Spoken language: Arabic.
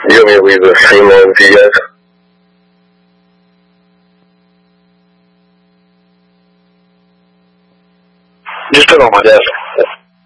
Dio mi guida fino a via. Giusto no, Maria.